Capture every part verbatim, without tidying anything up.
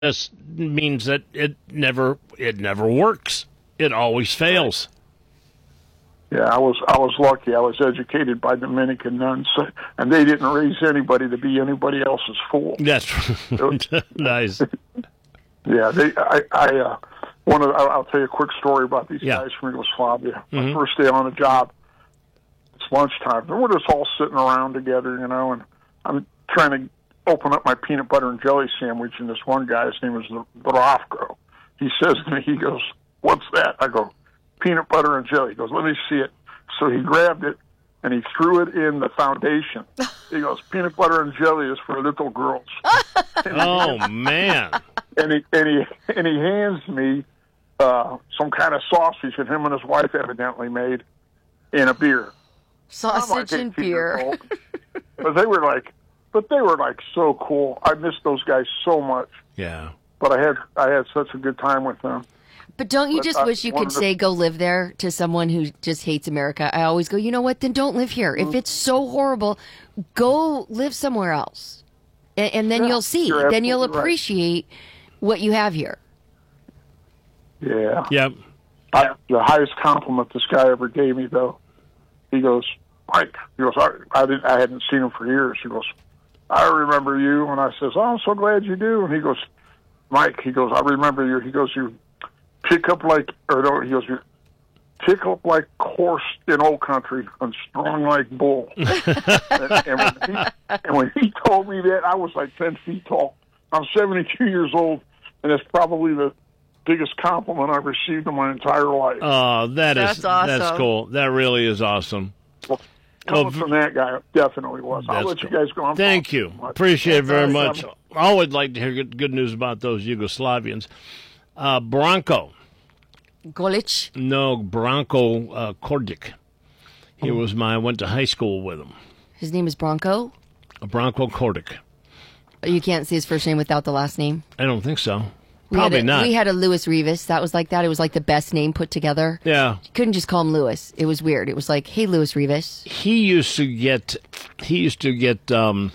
this means that it never it never works. It always fails. Yeah, I was I was lucky. I was educated by Dominican nuns, and they didn't raise anybody to be anybody else's fool. That's nice. Yeah, they. I. I uh, one of. I'll tell you a quick story about these yeah. guys from Yugoslavia. Mm-hmm. My first day on the job, it's lunchtime, and we're just all sitting around together, you know, and I'm trying to open up my peanut butter and jelly sandwich, and this one guy, his name was Bravko. He says to me, he goes, "What's that?" I go, "Peanut butter and jelly." He goes, "Let me see it." So he grabbed it, and he threw it in the foundation. He goes, "Peanut butter and jelly is for little girls." Oh, man. And he, and he, and he hands me uh, some kind of sausage that him and his wife evidently made in a beer. Sausage and beer. But they were like, but they were like so cool. I missed those guys so much. Yeah. But I had I had such a good time with them. But don't you But just I wish you wanted could to- say go live there to someone who just hates America? I always go, you know what, then don't live here. If it's so horrible, go live somewhere else. And, and then Yeah, you'll see. you're Then you'll absolutely right. appreciate what you have here. Yeah. Yep. I, the highest compliment this guy ever gave me, though, he goes, "Mike," he goes, I, I, didn't, I hadn't seen him for years. He goes, "I remember you." And I says, "Oh, I'm so glad you do." And he goes, "Mike," he goes, "I remember you." He goes, "You pick up like, or no, he goes, you pick up like horse in old country and strong like bull." and, and, when he, and when he told me that, I was like ten feet tall. I'm seventy-two years old, and it's probably the biggest compliment I've received in my entire life. Oh, that is That's awesome. that's cool. That really is awesome. Well, coming Well, from that guy, it definitely was. I'll That's let you cool. guys go on. Thank you. Appreciate it very much. awesome. I always like to hear good, good news about those Yugoslavians. Uh, Branko. Golic. No, Branko uh, Kordic. He was my, I went to high school with him. His name is Bronco. Branko Kordic. You can't see his first name without the last name. I don't think so. We had Probably a, not. We had a Louis Rivas. That was like that. It was like the best name put together. Yeah. You couldn't just call him Louis. It was weird. It was like, hey, Louis Rivas. He used to get, he used to get um,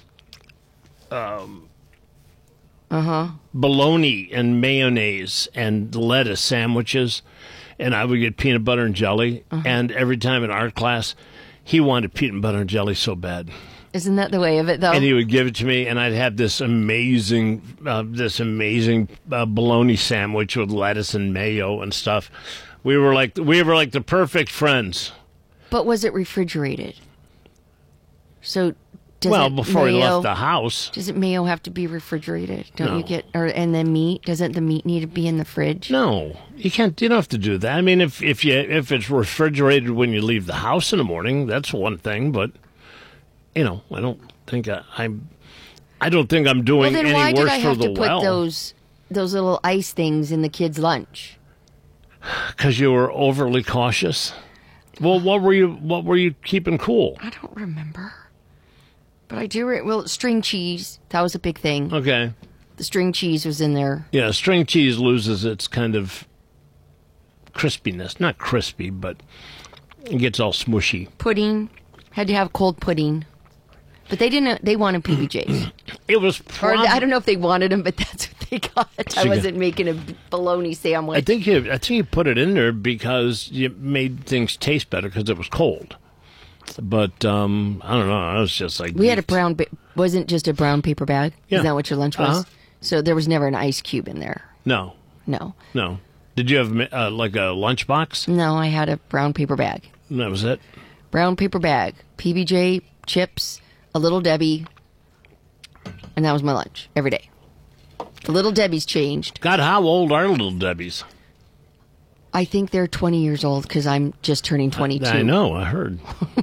Uh-huh. bologna and mayonnaise and lettuce sandwiches, and I would get peanut butter and jelly. Uh-huh. And every time in art class, he wanted peanut butter and jelly so bad. Isn't that the way of it, though? And he would give it to me, and I'd have this amazing, uh, this amazing uh, bologna sandwich with lettuce and mayo and stuff. We were like, we were like the perfect friends. But was it refrigerated? So does well, it before he mayo, left the house. does it mayo have to be refrigerated? Don't No. you get or and then meat? Doesn't the meat need to be in the fridge? No, you can't. You don't have to do that. I mean, if if you if it's refrigerated when you leave the house in the morning, that's one thing. But you know, I don't think I, I'm. I don't think I'm doing Well, then any why worse did I for have the to put well. those those little ice things in the kids' lunch? Because you were overly cautious. Well, what were you? What were you keeping cool? I don't remember, but I do. Re- well, string cheese, that was a big thing. Okay. The string cheese was in there. Yeah, string cheese loses its kind of crispiness. Not crispy, but it gets all smushy. Pudding had to have cold pudding, but they didn't. They wanted P B Js, It was or probably. I don't know if they wanted them, but that's what they got. I So- wasn't making a bologna sandwich. I think you. I think you put it in there because you made things taste better because it was cold. But um, I don't know. I was just like we had a brown. Ba- wasn't just a brown paper bag. Yeah. Is that what your lunch was? Uh-huh. So there was never an ice cube in there. No, No, no. Did you have uh, like a lunchbox? no. I had a brown paper bag. And that was it. Brown paper bag, P B J chips, a Little Debbie, and that was my lunch every day. The Little Debbie's changed. God, how old are Little Debbie's? I think they're twenty years old because I'm just turning twenty-two. I know. I heard.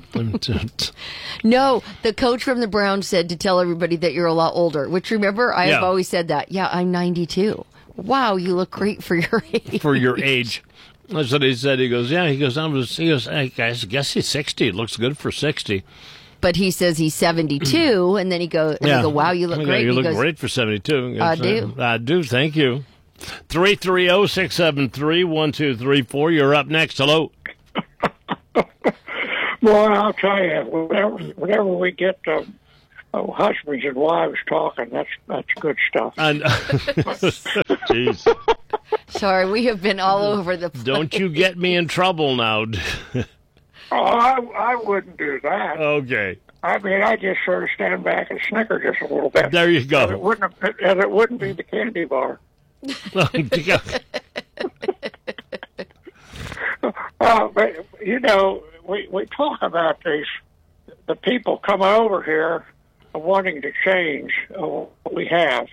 No, the coach from the Browns said to tell everybody that you're a lot older, which remember, I have Yeah. always said that. Yeah, I'm ninety-two. Wow, you look great for your age. For your age. That's what he said. He goes, yeah. He goes, I was. He goes, I guess, I guess he's sixty. It looks good for sixty. But he says he's seventy-two, and then he goes, and I go, wow, you look Yeah, great. You He look goes, great for seventy-two. I Yes, do. I do. Thank you. Three three zero six seven three one two three four. You're up next. Hello. Boy, I'll tell you, whenever, whenever we get to oh, husbands and wives talking. That's that's good stuff. And, jeez. Sorry, we have been all over the place. Don't you get me in trouble now. Oh, I, I wouldn't do that. Okay. I mean, I just sort of stand back and snicker just a little bit. There you And it go. wouldn't, have, and it wouldn't be the candy bar. Uh, but, you know, we, we talk about these, the people coming over here wanting to change uh, what we have.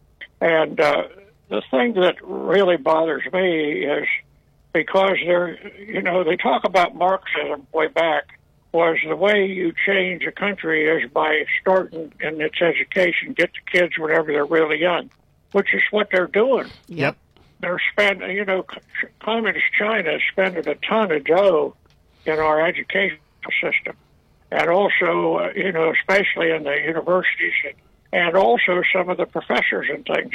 And uh, the thing that really bothers me is because they're, you know, they talk about Marxism way back, was the way you change a country is by starting in its education, get the kids whenever they're really young, which is what they're doing. Yep. They're spending, you know, Communist China is spending a ton of dough in our education system. And also, uh, you know, especially in the universities and, and also some of the professors and things.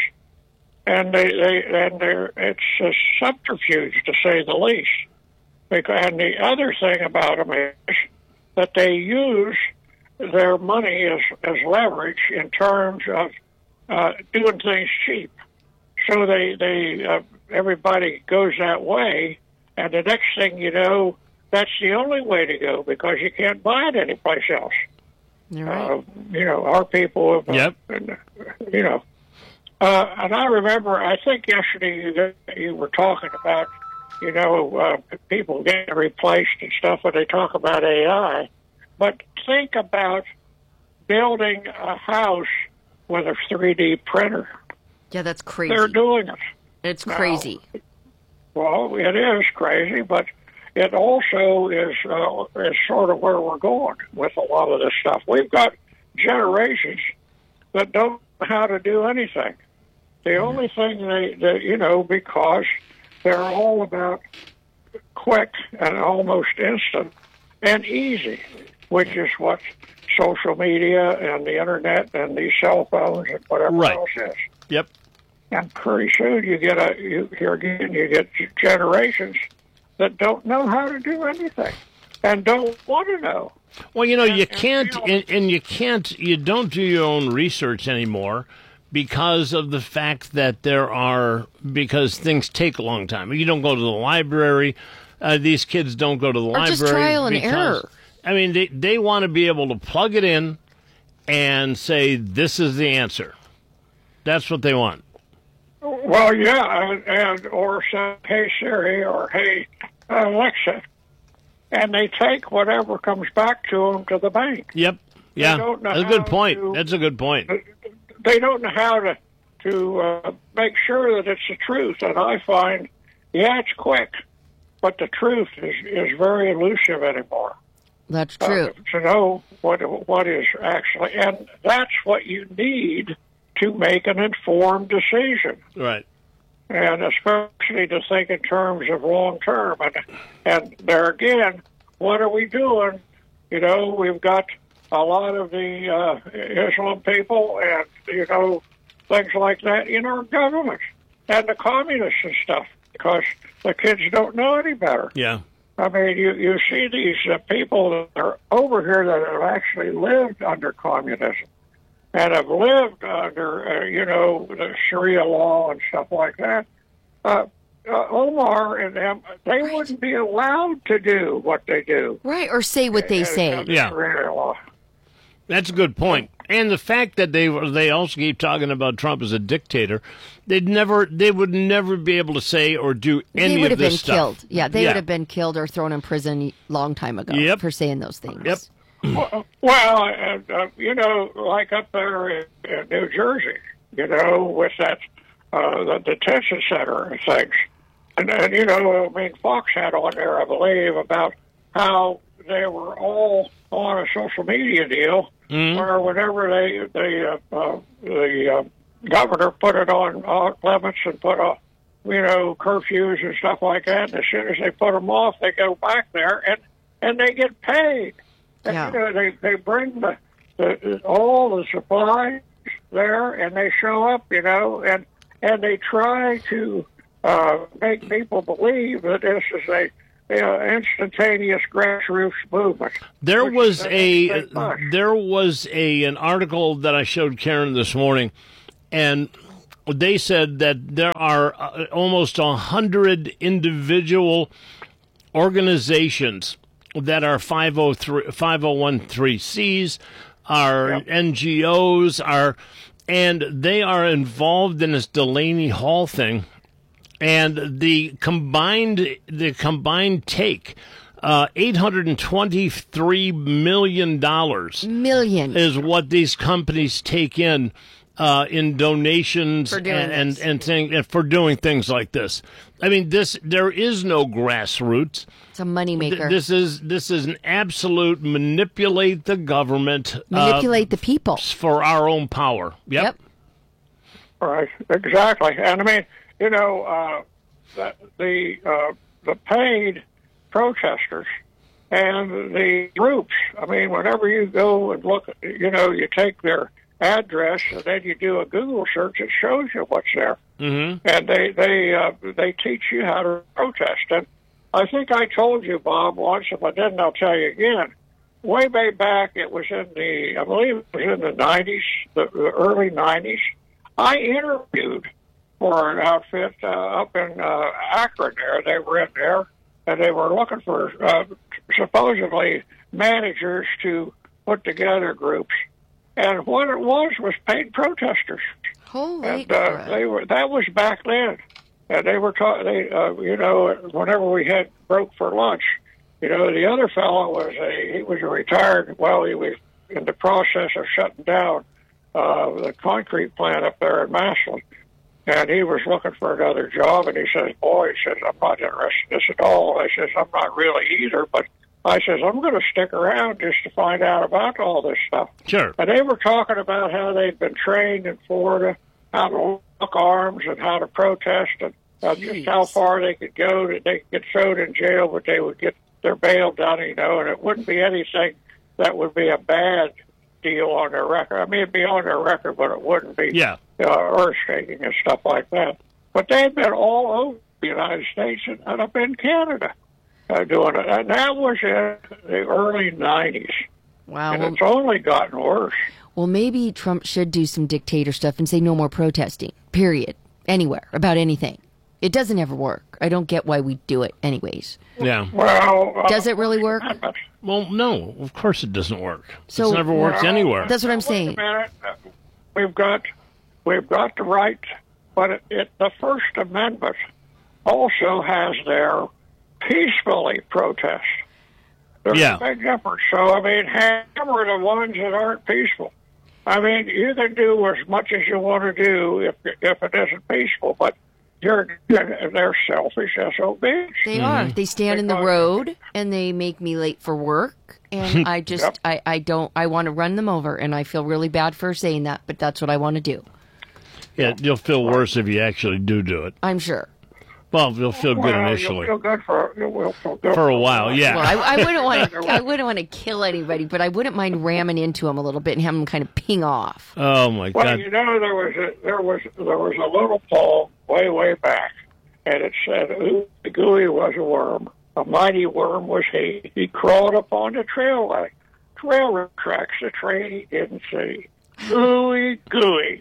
And they, they and they're, it's a subterfuge, to say the least. Because, and the other thing about them is that they use their money as, as leverage in terms of uh, doing things cheap. So they, they uh, everybody goes that way, and the next thing you know, that's the only way to go because you can't buy it anyplace else. You're right. Uh, you know, our people have, uh, Yep. and, you know. Uh, and I remember, I think yesterday you, you were talking about, you know, uh, people getting replaced and stuff when they talk about A I. But think about building a house with a three D printer. Yeah, that's crazy. They're doing it. It's crazy. Now, well, it is crazy, but it also is uh, is sort of where we're going with a lot of this stuff. We've got generations that don't know how to do anything. The only thing they, they, you know, because they're all about quick and almost instant and easy, which is what social media and the internet and these cell phones and whatever Right. else is. Yep. And pretty soon you get a you here again you get generations that don't know how to do anything and don't want to know. Well, you know, you and, can't, you know, and, and you can't, you don't do your own research anymore because of the fact that there are, because things take a long time. You don't go to the library. Uh, these kids don't go to the Or library. just trial and because, error. I mean, they, they want to be able to plug it in and say, this is the answer. That's what they want. Well, yeah, and, and or say, hey Siri or hey Alexa, and they take whatever comes back to them to the bank. Yep. Yeah. don't know That's a good how point. to- That's a good point. They don't know how to to uh, make sure that it's the truth. And I find, yeah, it's quick, but the truth is, is very elusive anymore. That's Uh, true. to know what what is actually, and that's what you need to make an informed decision. Right. And especially to think in terms of long term. And, and there again, what are we doing? You know, we've got a lot of the uh, Islam people and, you know, things like that in our government and the communists and stuff because the kids don't know any better. Yeah. I mean, you, you see these uh, people that are over here that have actually lived under communism and have lived under, uh, you know, the Sharia law and stuff like that. Uh, uh, Omar and them, they Right. wouldn't be allowed to do what they do. Right, or say what they in- say. under Yeah. Sharia law. That's a good point. And the fact that they they also keep talking about Trump as a dictator, they'd never they would never be able to say or do any They would of have this been stuff. killed. Yeah, they Yeah. would have been killed or thrown in prison long time ago Yep. for saying those things. Yep. Well, well and, uh, you know, like up there in, in New Jersey, you know, with that uh, the detention center and things. And, and, you know, I mean, Fox had on there, I believe, about how they were all on a social media deal Mhm. where whenever they, they uh, uh, the uh, governor put it on off limits and put a, you know, curfews and stuff like that, and as soon as they put them off, they go back there and, and they get paid. And, Yeah. you know, they, they bring the, the all the supplies there, and they show up, you know, and and they try to uh, make people believe that this is a uh, instantaneous grassroots movement. There which was doesn't a take much. there was a an article that I showed Karen this morning, and they said that there are uh, almost a hundred individual organizations that are five oh three, five oh one three C's, are Yep. N G Os, are, and they are involved in this Delaney Hall thing, and the combined the combined take, uh, eight hundred twenty-three million dollars Million. is what these companies take in uh, in donations For doing and and, this. and, thing, and for doing things like this. I mean, this there is no grassroots. It's a moneymaker. Th- This is this is an absolute manipulate the government, Manipulate the people. uh, for our own power. Yep. Yep. Right, exactly. And I mean, you know, uh, the the, uh, the paid protesters and the groups. I mean, whenever you go and look, you know, you take their address and then you do a Google search, it shows you what's there. Mm-hmm. And they they uh, they teach you how to protest. And I think I told you, Bob, once. If I didn't, I'll tell you again. Way, way back, it was in the, I believe it was in the nineties, the, the early nineties. I interviewed for an outfit uh, up in uh, Akron there. They were in there, and they were looking for uh, supposedly managers to put together groups. And what it was was paid protesters. Holy And uh, crap. they were that was back then. And they were taught, they, uh, you know, whenever we had broke for lunch, you know, the other fellow was a, he was a retired, well, he was in the process of shutting down uh, the concrete plant up there in Massillon. And he was looking for another job, and he says, boy, he says, I'm not interested in this at all. I says, I'm not really either, but I says, I'm going to stick around just to find out about all this stuff. Sure. And they were talking about how they'd been trained in Florida, how to lock arms and how to protest, and uh, just how far they could go. That they could get thrown in jail, but they would get their bail done, you know, and it wouldn't be anything that would be a bad deal on their record. I mean, it'd be on their record, but it wouldn't be Yeah. uh, earth-shaking and stuff like that. But they've been all over the United States and, and up in Canada uh, doing it. And that was in the early nineties. Wow. And Well, it's only gotten worse. well, maybe Trump should do some dictator stuff and say no more protesting, period, anywhere, about anything. It doesn't ever work. I don't get why we do it anyways. Yeah. Well, uh, Does it really work? Well, no, of course it doesn't work. So- it's never worked Well, anywhere. That's what I'm Wait saying. a minute. Uh, We've got, we've got the right, but it, it, the First Amendment also has their peacefully protest. There's Yeah. a big difference. So, I mean, hammer the ones that aren't peaceful. I mean, you can do as much as you want to do if if it isn't peaceful, but you're they're selfish S O Bs. They are. They stand in the road and they make me late for work. And I just, Yep. I, I don't, I want to run them over. And I feel really bad for saying that, but that's what I want to do. Yeah, you'll feel worse if you actually do do it. I'm sure. Well, you'll feel good Well, initially. You'll feel good for you will feel good For a while, yeah. Well, I, I wouldn't want to, I wouldn't want to kill anybody, but I wouldn't mind ramming into them a little bit and have them kind of ping off. Oh, my Well, God. you know, there was a, there was there was a little poem way way back, and it said, "Ooh, the gooey was a worm, a mighty worm was he. He crawled upon the trail like railroad tracks, a train he didn't see. Gooey, gooey."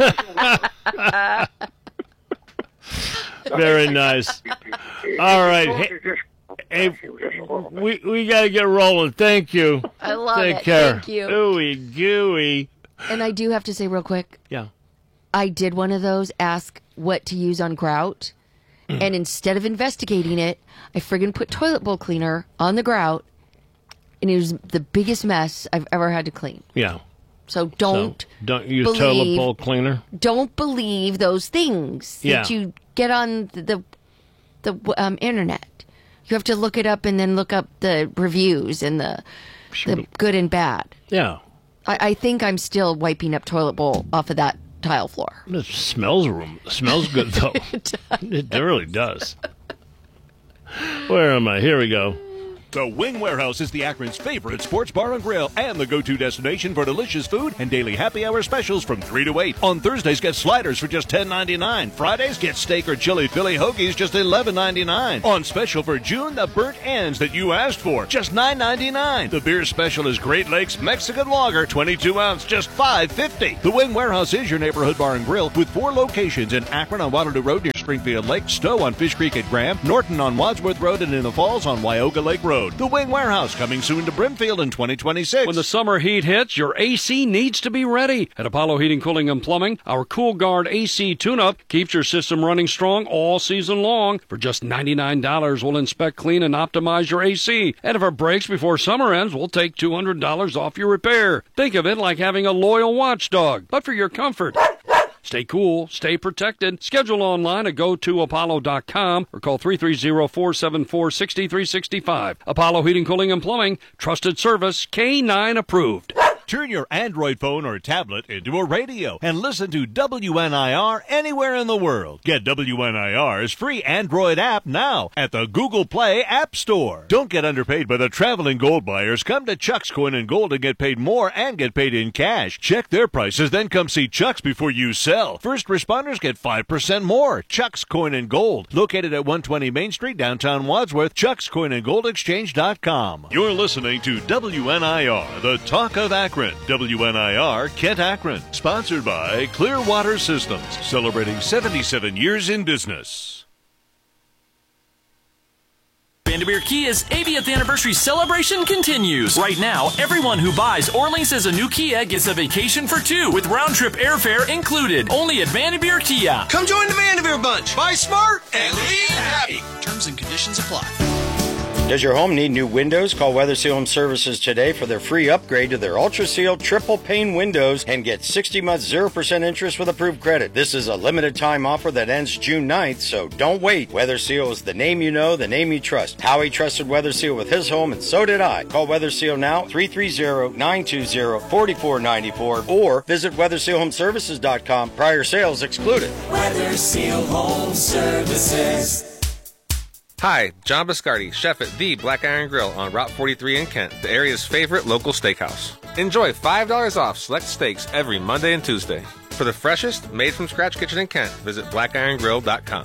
Very nice. All right. Hey, hey, we we got to get rolling. Thank you. I love Take it. care. Thank you. Ooey gooey. And I do have to say real quick, Yeah. I did one of those ask what to use on grout. And instead of investigating it, I friggin' put toilet bowl cleaner on the grout. And it was the biggest mess I've ever had to clean. Yeah. So don't So don't use believe- toilet bowl cleaner. don't believe those things Yeah. that you get on the the, the um, internet. You have to look it up and then look up the reviews and the the good and bad. Yeah. I, I think I'm still wiping up toilet bowl off of that tile floor. It smells room. Smells good though. It really does. Where am I? Here we go. The Wing Warehouse is the Akron's favorite sports bar and grill and the go-to destination for delicious food and daily happy hour specials from three to eight. On Thursdays, get sliders for just ten ninety-nine. Fridays, get steak or chili Philly hoagies just eleven ninety-nine. On special for June, the burnt ends that you asked for, just nine ninety-nine. The beer special is Great Lakes Mexican Lager, twenty-two ounce, just five fifty. The Wing Warehouse is your neighborhood bar and grill with four locations in Akron on Waterloo Road near Springfield Lake, Stowe on Fish Creek at Graham, Norton on Wadsworth Road, and in the Falls on Wyoga Lake Road. The Wing Warehouse, coming soon to Brimfield in twenty twenty-six. When the summer heat hits, your A C needs to be ready. At Apollo Heating, Cooling, and Plumbing, our Cool Guard A C tune-up keeps your system running strong all season long. For just ninety-nine dollars, we'll inspect, clean, and optimize your A C. And if it breaks before summer ends, we'll take two hundred dollars off your repair. Think of it like having a loyal watchdog, but for your comfort. Stay cool, stay protected. Schedule online at go to apollo dot com or call three three zero, four seven four, six three six five. Apollo Heating, Cooling, and Plumbing. Trusted service, K nine approved. Turn your Android phone or tablet into a radio and listen to W N I R anywhere in the world. Get W N I R's free Android app now at the Google Play App Store. Don't get underpaid by the traveling gold buyers. Come to Chuck's Coin and Gold and get paid more and get paid in cash. Check their prices, then come see Chuck's before you sell. First responders get five percent more. Chuck's Coin and Gold, located at one twenty Main Street, downtown Wadsworth. Chuck's Coin and Gold Exchange dot com. You're listening to W N I R, the talk of Akron. W N I R Kent Akron, sponsored by Clearwater Systems, celebrating seventy-seven years in business. Vanderveer Kia's eightieth anniversary celebration continues. Right now, everyone who buys or leases a new Kia gets a vacation for two with round-trip airfare included. Only at Vanderveer Kia. Come join the Vanderveer bunch. Buy smart and leave happy. Terms and conditions apply. Does your home need new windows? Call Weather Seal Home Services today for their free upgrade to their Ultra Seal triple pane windows and get sixty months zero percent interest with approved credit. This is a limited time offer that ends June ninth, so don't wait. Weather Seal is the name you know, the name you trust. Howie trusted Weather Seal with his home, and so did I. Call Weather Seal now, three three zero, nine two zero, four four nine four, or visit weather seal home services dot com. Prior sales excluded. Weather Seal Home Services. Hi, John Biscardi, chef at The Black Iron Grill on Route forty-three in Kent, the area's favorite local steakhouse. Enjoy five dollars off select steaks every Monday and Tuesday. For the freshest, made-from-scratch kitchen in Kent, visit black iron grill dot com.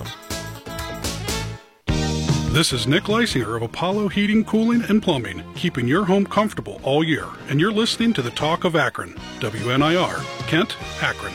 This is Nick Leisinger of Apollo Heating, Cooling, and Plumbing, keeping your home comfortable all year. And you're listening to the Talk of Akron, W N I R, Kent, Akron.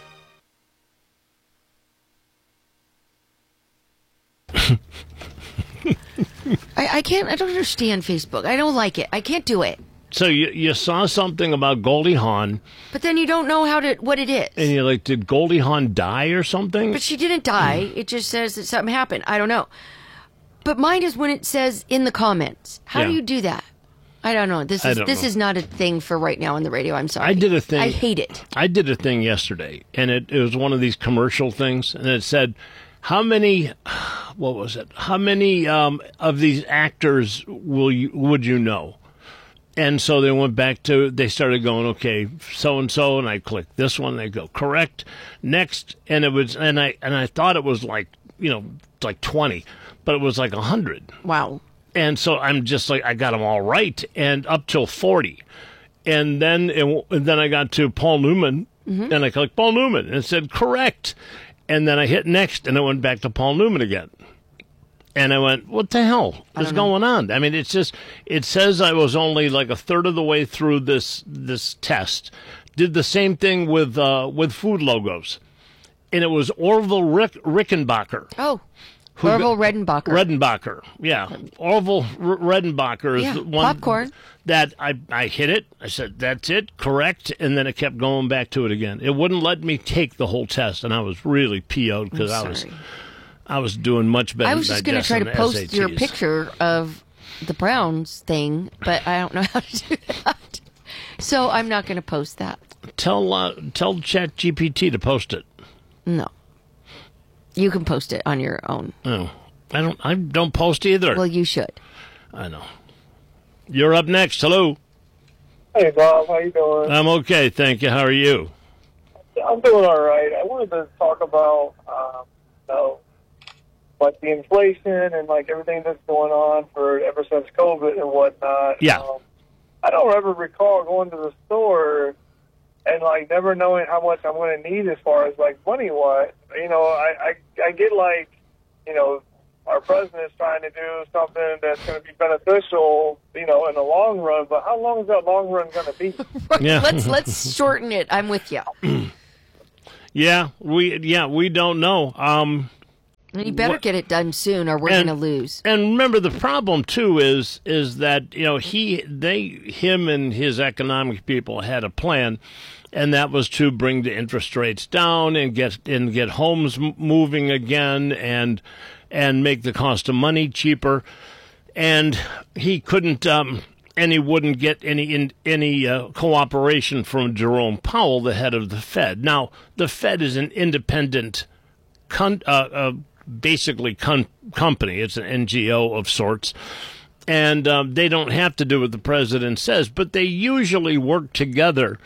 I, I can't, I don't understand Facebook. I don't like it. I can't do it. So you you saw something about Goldie Hawn. But then you don't know how to what it is. And you're like, did Goldie Hawn die or something? But she didn't die. It just says that something happened. I don't know. But mine is when it says in the comments. How Yeah. do you do that? I don't know. This I is don't this know. is not a thing for right now on the radio. I'm sorry. I did a thing. I hate it. I did a thing yesterday, and it, it was one of these commercial things, and it said, how many, what was it? How many um, of these actors will you would you know? And so they went back to, they started going, okay, so-and-so, and I clicked this one, they go, correct, next, and it was, and I and I thought it was like, you know, like twenty, but it was like one hundred. Wow. And so I'm just like, I got them all right, and up till forty. And then it, and then I got to Paul Newman, Mm-hmm. and I clicked Paul Newman, and it said correct. And then I hit next, and it went back to Paul Newman again. And I went, what the hell is going on? I mean, it's just, it says I was only like a third of the way through this this test. Did the same thing with uh, with food logos. And it was Orville Rick, Rickenbacker. Oh, Who Orville got- Redenbacher. Redenbacher, yeah. Orville R- Redenbacher is Yeah, the one popcorn. that I, I hit it. I said, that's it, correct. And then it kept going back to it again. It wouldn't let me take the whole test, and I was really P O'd because I was I was doing much better I was just going to try to post your picture of the Browns thing, but I don't know how to do that. So I'm not going to post that. Tell, uh, tell ChatGPT to post it. No. You can post it on your own. Oh, I don't, I don't post either. Well, you should. I know. You're up next. Hello. Hey, Bob. How you doing? I'm okay, thank you. How are you? I'm doing all right. I wanted to talk about, um, you know, my like the inflation and like everything that's going on for ever since COVID and whatnot. Yeah. Um, I don't ever recall going to the store and like never knowing how much I'm going to need as far as like money wise. You know, I, I I get like, you know, our president's trying to do something that's going to be beneficial, you know, in the long run. But how long is that long run going to be? Yeah. let's let's shorten it. I'm with you. Yeah, we yeah we don't know. Um, You better what, get it done soon, or we're going to lose. And remember, the problem too is is that you know he they him and his economic people had a plan, and that was to bring the interest rates down and get and get homes m- moving again and and make the cost of money cheaper. And he couldn't. Um, And he wouldn't get any in, any uh, cooperation from Jerome Powell, the head of the Fed. Now, the Fed is an independent, con- uh, uh, basically con- company. It's an N G O of sorts, and um, they don't have to do what the president says, but they usually work together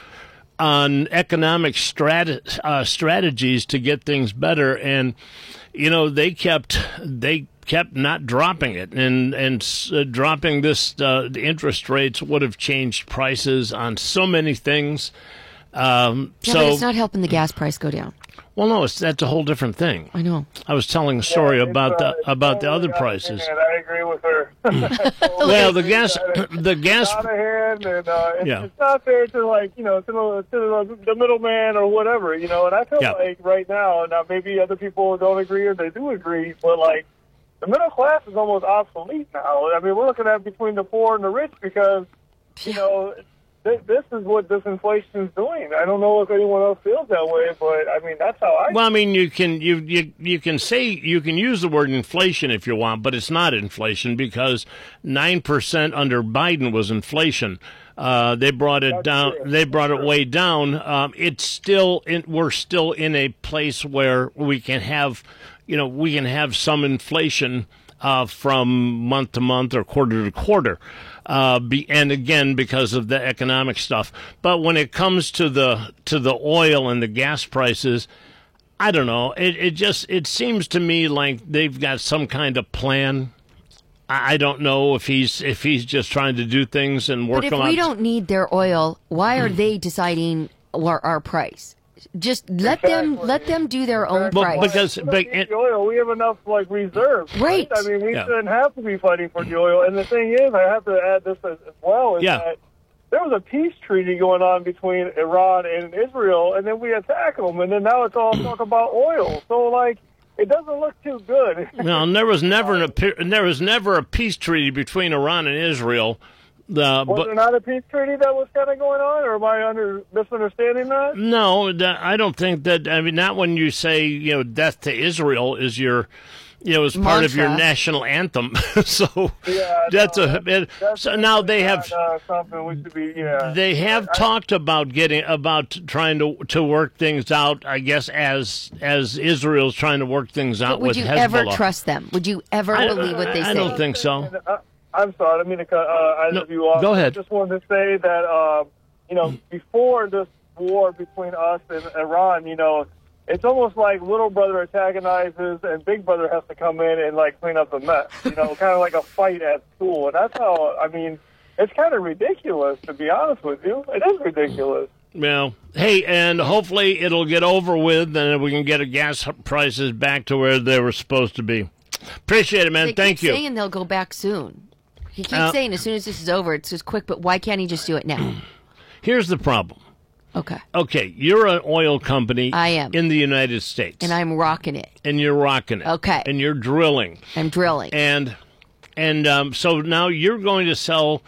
on economic strat- uh, strategies to get things better. And you know, they kept they. kept not dropping it, and and uh, dropping this uh, the interest rates would have changed prices on so many things. Um, Yeah, so but it's not helping the gas price go down. Well, no, it's that's a whole different thing. I know. I was telling a story Yeah, it's, about uh, the it's about the totally other out of prices. hand. I agree with her. Well, the gas the gas out of hand, and uh, it's, Yeah. it's not fair to like you know to the, to the, the middleman or whatever, you know. And I feel Yeah. like right now, now maybe other people don't agree or they do agree, but like. The middle class is almost obsolete now. I mean, we're looking at between the poor and the rich because, you know, th- this is what this inflation is doing. I don't know if anyone else feels that way, but I mean, that's how I. Well, I mean, you can you you you can say you can use the word inflation if you want, but it's not inflation because nine percent under Biden was inflation. Uh, they brought it That's down. true. They brought it way down. Um, it's still in, we're still in a place where we can have, you know, we can have some inflation uh, from month to month or quarter to quarter. Uh, be, and again, because of the economic stuff. But when it comes to the to the oil and the gas prices, I don't know. It it just it seems to me like they've got some kind of plan. I, I don't know if he's if he's just trying to do things and work But if them out. we don't need their oil, why are they deciding our, our price? Just let them let them do their own Well, price. because We don't but need it, the oil. We have enough like reserves. Right. I mean, we Yeah. shouldn't have to be fighting for the oil. And the thing is, I have to add this as, as well. Is Yeah. that there was a peace treaty going on between Iran and Israel, and then we attack them, and then now it's all talk about oil. So like, it doesn't look too good. well, there was never an appear, there was never a peace treaty between Iran and Israel. The, Was but, there not a peace treaty that was kind of going on, or am I under misunderstanding that? No, that, I don't think that. I mean, not when you say you know "Death to Israel" is your, you know, is part of your Mantra. national anthem. so Yeah, that's no, a. It, That's so now they have not, uh, something we should be. Yeah. they have I- talked about getting about trying to to work things out. I guess as as Israel's trying to work things out But would with you Hezbollah. ever trust them? Would you ever I- believe what they I say? don't think so. And, uh, I'm sorry, I didn't mean to cut uh, either No, of you off. go ahead. I just wanted to say that, uh, you know, before this war between us and Iran, you know, it's almost like little brother antagonizes and big brother has to come in and, like, clean up the mess. You know, kind of like a fight at school. And that's how, I mean, it's kind of ridiculous, to be honest with you. It is ridiculous. Well, hey, and hopefully it'll get over with, and we can get a gas prices back to where they were supposed to be. Appreciate it, man. They Thank keep you. saying they'll go back soon. He keeps Uh, saying as soon as this is over, it's just quick. But why can't he just do it now? Here's the problem. Okay, Okay, you're an oil company. I am. In the United States, and I'm rocking it. and you're rocking it. Okay. and you're drilling, I'm drilling. and and um, so now you're going to sell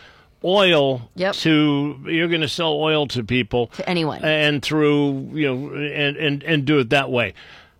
oil Yep. to you're going to sell oil to people To anyone. and through you know and and and do it that way.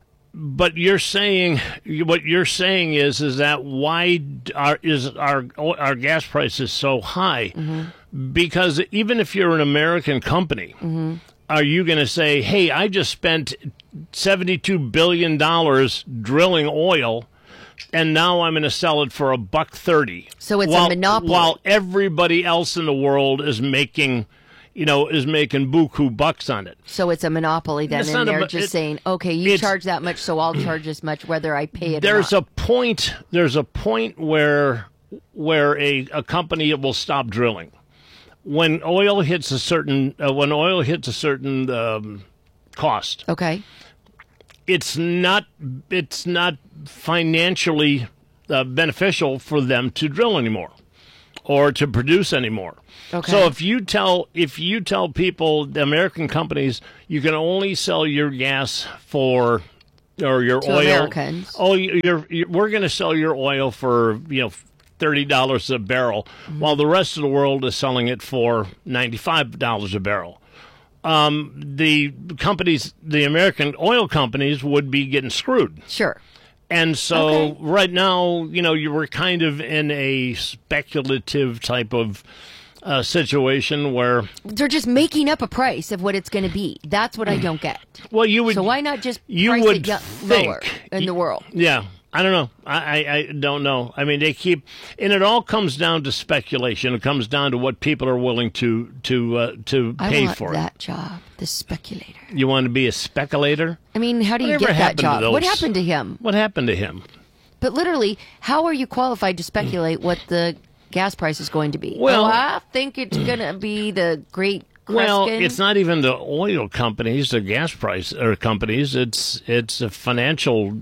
But you're saying what you're saying is is that why are is our our gas prices so high? Mm-hmm. Because even if you're an American company, Mm-hmm. are you going to say, "Hey, I just spent seventy-two billion dollars drilling oil, and now I'm going to sell it for a buck thirty"? So it's a while, monopoly. While everybody else in the world is making, you know, is making buku bucks on it. So it's a monopoly then, It's and not a they're mo- just it- saying, okay, you it's- charge that much, so I'll charge this much, whether I pay it There's or not. a point. There's a point where where a, a company will stop drilling when oil hits a certain uh, when oil hits a certain um, cost. Okay. It's not it's not financially uh, beneficial for them to drill anymore or to produce anymore. Okay. So if you tell if you tell people, the American companies, you can only sell your gas for or your To oil. Americans. Oh, you're, you're, we're going to sell your oil for you know thirty dollars a barrel, Mm-hmm. while the rest of the world is selling it for ninety-five dollars a barrel. Um, the companies, the American oil companies, would be getting screwed. Sure. And so Okay. right now, you know, you were kind of in a speculative type of uh, situation where, They're just making up a price of what it's going to be. That's what I don't get. well, you would So why not just you price would it yo- think- lower in the world? Yeah, I don't know. I, I, I don't know. I mean, they keep, and it all comes down to speculation. It comes down to what people are willing to to uh, to I pay want for that it. job, the speculator. You want to be a speculator? I mean, how do you Whatever get that happened to job? What those? happened to him? What happened to him? But literally, how are you qualified to speculate what the gas price is going to be? Well- oh, I think it's going to be the Great Kreskin. Well, it's not even the oil companies, the gas price or companies. It's it's the financial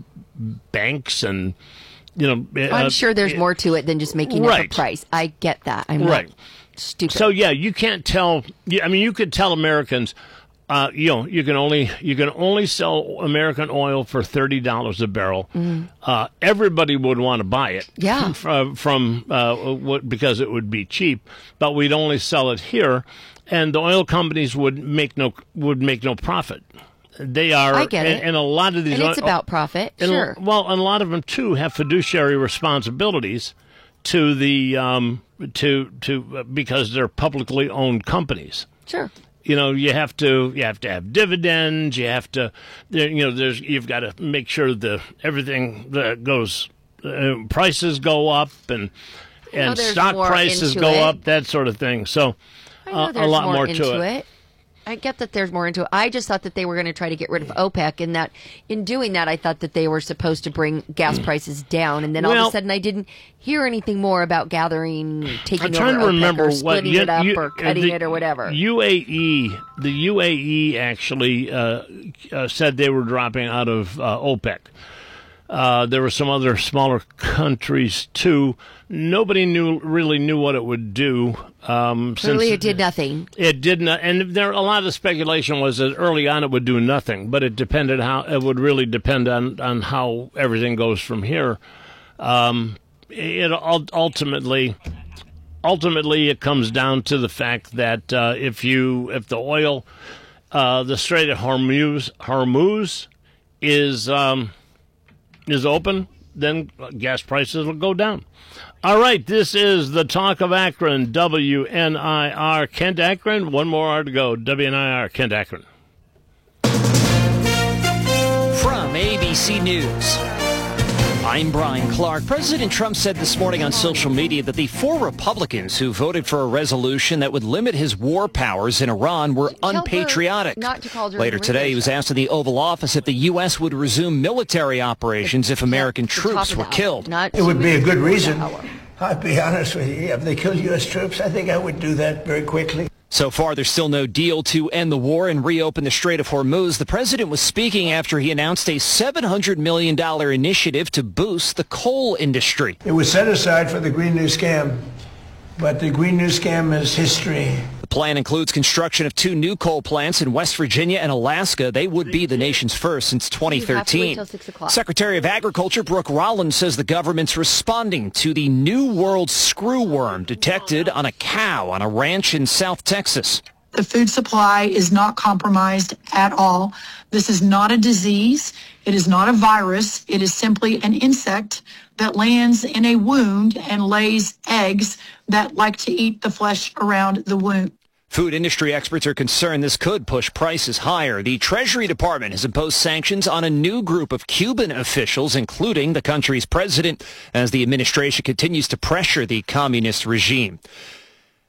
banks and you know. I'm uh, sure there's it- more to it than just making up Right. a price. I get that. I'm Right. not stupid. So yeah, you can't tell. yeah, I mean, you could tell Americans, uh, you know, you can only you can only sell American oil for thirty dollars a barrel. Uh, everybody would want to buy it, Yeah. from, from uh, what, because it would be cheap. But we'd only sell it here, and the oil companies would make no would make no profit. They are, I get and, it. and a lot of these, and it's oil- about profit. and, Sure. Well, and a lot of them too have fiduciary responsibilities to the um, to to uh, because they're publicly owned companies. Sure. You know, you have to you have to have dividends. You have to, there- you know, there's you've got to make sure the everything that goes, uh, prices go up and know and there's stock more prices into go it. up, that sort of thing. So I know uh, a there's lot more, more, into to it. it. I get that there's more into it. I just thought that they were going to try to get rid of OPEC, and that in doing that, I thought that they were supposed to bring gas prices down. And then all of Well- a sudden, I didn't hear anything more about gathering, taking I'm trying over to remember OPEC or what splitting you- it up you- or uh, cutting the it or whatever. U A E, the U A E actually uh, uh, said they were dropping out of uh, OPEC. Uh, there were some other smaller countries too. Nobody knew really knew what it would do. Um, Clearly, since it did nothing. It did not, and there a lot of speculation was that early on it would do nothing, but it depended how it would really depend on on how everything goes from here. Um, it ul- ultimately. Ultimately, it comes down to the fact that uh, if you if the oil, uh, the Strait of Hormuz, Hormuz is um, is open, then gas prices will go down. All right, this is the Talk of Akron, W N I R, Kent Akron. One more hour to go, W N I R, Kent Akron. From A B C News, I'm Brian Clark. President Trump said this morning on social media that the four Republicans who voted for a resolution that would limit his war powers in Iran were Tell her unpatriotic. not to call during Later the today, radio he was show. asked in the Oval Office if the U S would resume military operations if American the top troops of were the hour, killed. not It would be a good reason. hour. I'd be honest with you. If they killed U S troops, I think I would do that very quickly. So far, there's still no deal to end the war and reopen the Strait of Hormuz. The president was speaking after he announced a seven hundred million dollars initiative to boost the coal industry. It was set aside for the Green New Scam, but the Green New Scam is history. The plan includes construction of two new coal plants in West Virginia and Alaska. They would be the nation's first since twenty You have to wait thirteen. till six o'clock. Secretary of Agriculture Brooke Rollins says the government's responding to the New World screwworm detected on a cow on a ranch in South Texas. The food supply is not compromised at all. This is not a disease. It is not a virus. It is simply an insect that lands in a wound and lays eggs that like to eat the flesh around the wound. Food industry experts are concerned this could push prices higher. The Treasury Department has imposed sanctions on a new group of Cuban officials, including the country's president, as the administration continues to pressure the communist regime.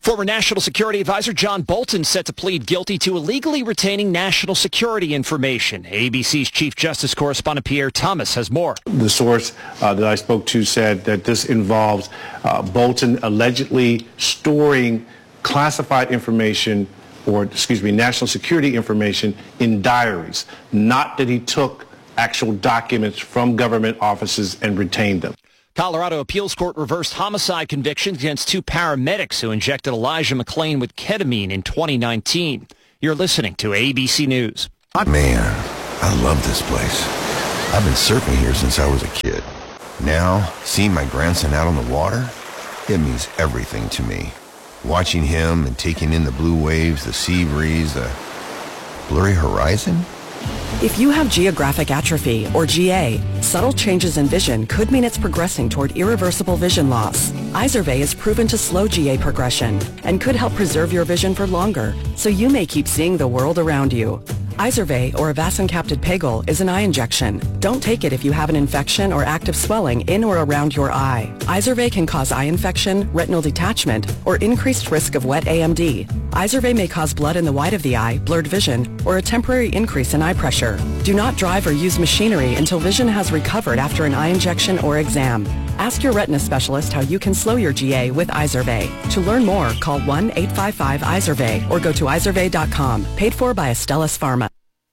Former National Security Advisor John Bolton set to plead guilty to illegally retaining national security information. A B C's Chief Justice correspondent Pierre Thomas has more. The source uh, that I spoke to said that this involves uh, Bolton allegedly storing classified information, or excuse me, national security information in diaries, not that he took actual documents from government offices and retained them. Colorado Appeals Court reversed homicide convictions against two paramedics who injected Elijah McClain with ketamine in twenty nineteen. You're listening to A B C News. Man, I love this place. I've been surfing here since I was a kid. Now, seeing my grandson out on the water, it means everything to me. Watching him and taking in the blue waves, the sea breeze, the blurry horizon. If you have geographic atrophy, or G A, subtle changes in vision could mean it's progressing toward irreversible vision loss. Izervay is proven to slow G A progression and could help preserve your vision for longer, so you may keep seeing the world around you. Izervay, or avacincaptad pegol, is an eye injection. Don't take it if you have an infection or active swelling in or around your eye. Izervay can cause eye infection, retinal detachment, or increased risk of wet A M D. Izervay may cause blood in the white of the eye, blurred vision, or a temporary increase in eye pressure. Do not drive or use machinery until vision has recovered after an eye injection or exam. Ask your retina specialist how you can slow your G A with Izervay. To learn more, call one eight five five Izervay or go to izervay dot com. Paid for by Astellas Pharma.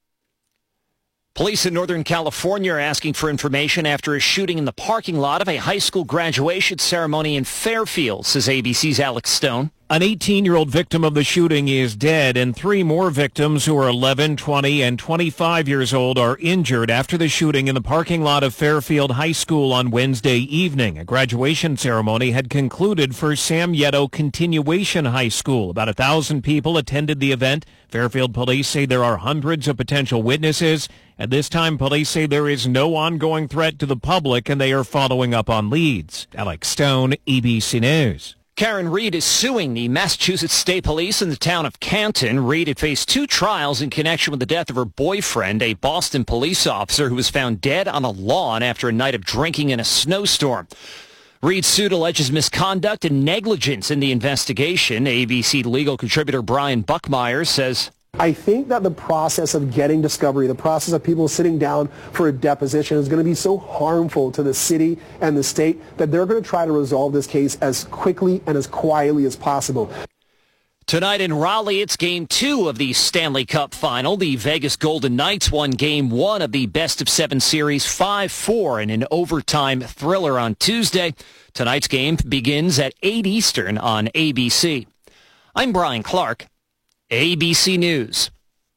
Police in Northern California are asking for information after a shooting in the parking lot of a high school graduation ceremony in Fairfield, says A B C's Alex Stone. An eighteen-year-old victim of the shooting is dead, and three more victims who are eleven, twenty, and twenty-five years old are injured after the shooting in the parking lot of Fairfield High School on Wednesday evening. A graduation ceremony had concluded for Sam Yetto Continuation High School. About a thousand people attended the event. Fairfield police say there are hundreds of potential witnesses. At this time, police say there is no ongoing threat to the public, and they are following up on leads. Alex Stone, A B C News. Karen Reed is suing the Massachusetts State Police in the town of Canton. Reed had faced two trials in connection with the death of her boyfriend, a Boston police officer who was found dead on a lawn after a night of drinking in a snowstorm. Reed's suit alleges misconduct and negligence in the investigation. A B C legal contributor Brian Buckmeyer says, I think that the process of getting discovery, the process of people sitting down for a deposition is going to be so harmful to the city and the state that they're going to try to resolve this case as quickly and as quietly as possible. Tonight in Raleigh, it's game two of the Stanley Cup final. The Vegas Golden Knights won game one of the best of seven series five four in an overtime thriller on Tuesday. Tonight's game begins at eight Eastern on A B C. I'm Brian Clark, A B C News.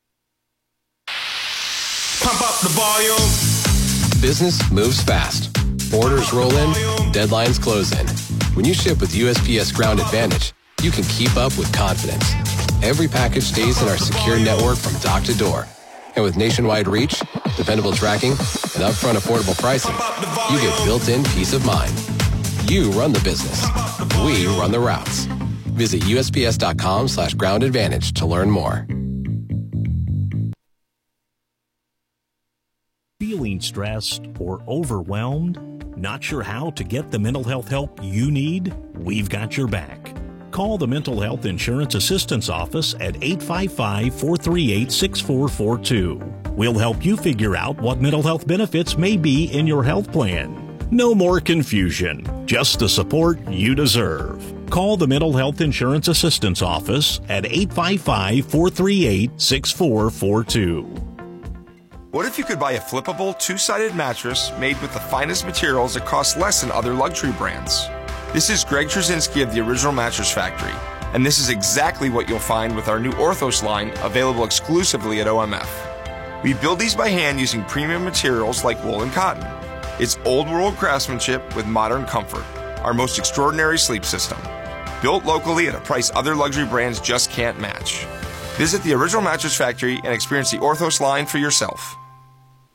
Pump up the volume. Business moves fast. Orders roll in, deadlines close in. When you ship with U S P S Ground Advantage, you can keep up with confidence. Every package stays in our secure network from dock to door. And with nationwide reach, dependable tracking, and upfront affordable pricing, you get built-in peace of mind. You run the business. We run the routes. Visit U S P S dot com slash ground advantage to learn more. Feeling stressed or overwhelmed? Not sure how to get the mental health help you need? We've got your back. Call the Mental Health Insurance Assistance Office at eight five five, four three eight, six four four two. We'll help you figure out what mental health benefits may be in your health plan. No more confusion, just the support you deserve. Call the Mental Health Insurance Assistance Office at eight five five, four three eight, six four four two. What if you could buy a flippable, two-sided mattress made with the finest materials that cost less than other luxury brands? This is Greg Trzynski of the Original Mattress Factory, and this is exactly what you'll find with our new Orthos line, available exclusively at O M F. We build these by hand using premium materials like wool and cotton. It's old-world craftsmanship with modern comfort, our most extraordinary sleep system. Built locally at a price other luxury brands just can't match. Visit the Original Mattress Factory and experience the Orthos line for yourself.